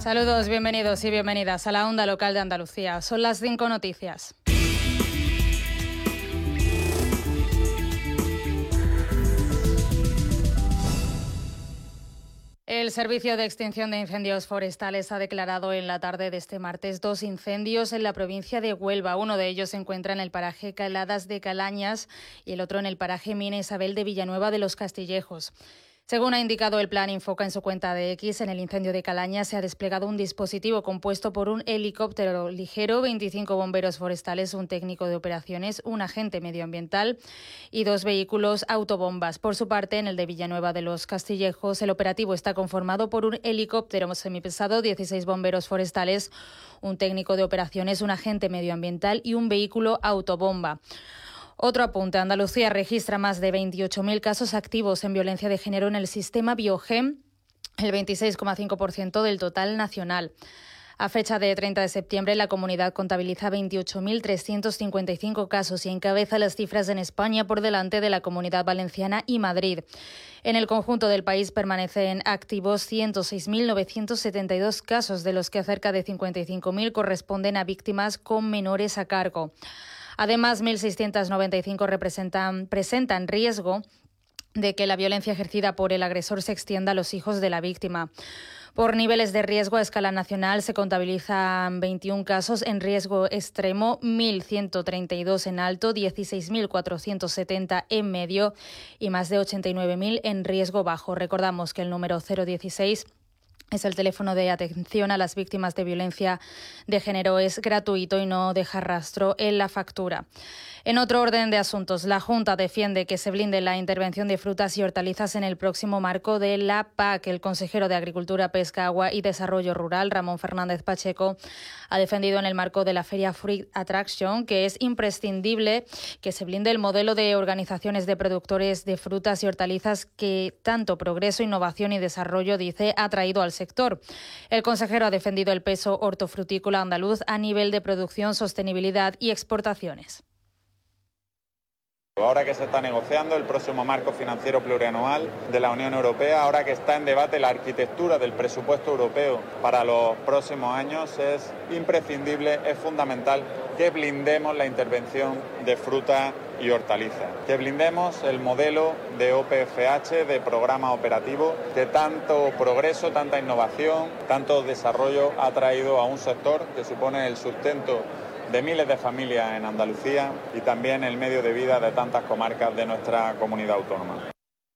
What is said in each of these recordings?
Saludos, bienvenidos y bienvenidas a la Onda Local de Andalucía. Son las 5 noticias. El Servicio de Extinción de Incendios Forestales ha declarado en la tarde de este martes 2 incendios en la provincia de Huelva. Uno de ellos se encuentra en el paraje Caladas de Calañas y el otro en el paraje Mina Isabel de Villanueva de los Castillejos. Según ha indicado el Plan Infoca en su cuenta de X, en el incendio de Calañas se ha desplegado un dispositivo compuesto por un helicóptero ligero, 25 bomberos forestales, un técnico de operaciones, un agente medioambiental y 2 vehículos autobombas. Por su parte, en el de Villanueva de los Castillejos, el operativo está conformado por un helicóptero semipesado, 16 bomberos forestales, un técnico de operaciones, un agente medioambiental y un vehículo autobomba. Otro apunte, Andalucía registra más de 28.000 casos activos en violencia de género en el sistema Biogen, el 26,5% del total nacional. A fecha de 30 de septiembre, la comunidad contabiliza 28.355 casos y encabeza las cifras en España por delante de la Comunidad Valenciana y Madrid. En el conjunto del país permanecen activos 106.972 casos, de los que cerca de 55.000 corresponden a víctimas con menores a cargo. Además, 1.695 presentan riesgo de que la violencia ejercida por el agresor se extienda a los hijos de la víctima. Por niveles de riesgo a escala nacional se contabilizan 21 casos en riesgo extremo, 1.132 en alto, 16.470 en medio y más de 89.000 en riesgo bajo. Recordamos que el número 016 es el teléfono de atención a las víctimas de violencia de género. Es gratuito y no deja rastro en la factura. En otro orden de asuntos, la Junta defiende que se blinde la intervención de frutas y hortalizas en el próximo marco de la PAC. El consejero de Agricultura, Pesca, Agua y Desarrollo Rural, Ramón Fernández Pacheco, ha defendido en el marco de la Feria Fruit Attraction que es imprescindible que se blinde el modelo de organizaciones de productores de frutas y hortalizas que tanto progreso, innovación y desarrollo, dice, ha traído al sector. El consejero ha defendido el peso hortofrutícola andaluz a nivel de producción, sostenibilidad y exportaciones. Ahora que se está negociando el próximo marco financiero plurianual de la Unión Europea, ahora que está en debate la arquitectura del presupuesto europeo para los próximos años, es imprescindible, es fundamental que blindemos la intervención de frutas y hortalizas, que blindemos el modelo de OPFH, de programa operativo, que tanto progreso, tanta innovación, tanto desarrollo ha traído a un sector que supone el sustento de miles de familias en Andalucía y también el medio de vida de tantas comarcas de nuestra comunidad autónoma.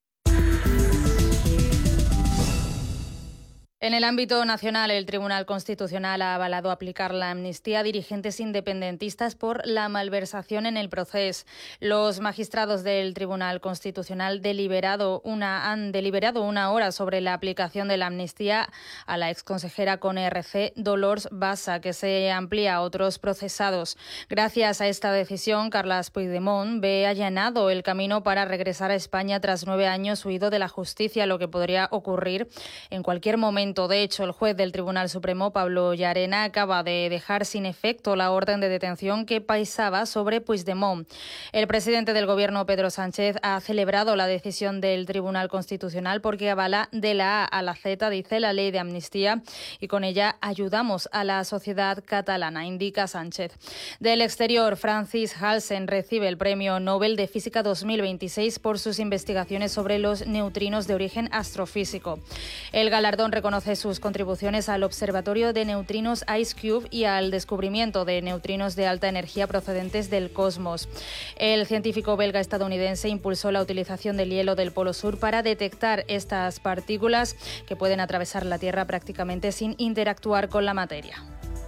En el ámbito nacional, el Tribunal Constitucional ha avalado aplicar la amnistía a dirigentes independentistas por la malversación en el proceso. Los magistrados del Tribunal Constitucional han deliberado una hora sobre la aplicación de la amnistía a la exconsejera con ERC Dolors Bassa, que se amplía a otros procesados. Gracias a esta decisión, Carles Puigdemont ve allanado el camino para regresar a España tras 9 años huido de la justicia, lo que podría ocurrir en cualquier momento. De hecho, el juez del Tribunal Supremo, Pablo Llarena, acaba de dejar sin efecto la orden de detención que pesaba sobre Puigdemont. El presidente del Gobierno, Pedro Sánchez, ha celebrado la decisión del Tribunal Constitucional porque avala de la A a la Z, dice, la ley de amnistía y con ella ayudamos a la sociedad catalana, indica Sánchez. Del exterior, Francis Halsen recibe el Premio Nobel de Física 2026 por sus investigaciones sobre los neutrinos de origen astrofísico. El galardón reconoce sus contribuciones al Observatorio de Neutrinos IceCube y al descubrimiento de neutrinos de alta energía procedentes del cosmos. El científico belga-estadounidense impulsó la utilización del hielo del Polo Sur para detectar estas partículas que pueden atravesar la Tierra prácticamente sin interactuar con la materia.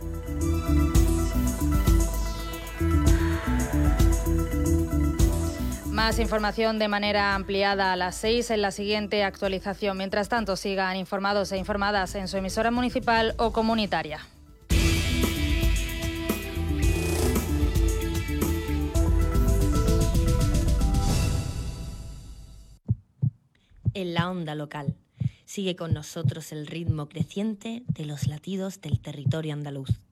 Más información de manera ampliada a las 6 en la siguiente actualización. Mientras tanto, sigan informados e informadas en su emisora municipal o comunitaria. En la Onda Local. Sigue con nosotros el ritmo creciente de los latidos del territorio andaluz.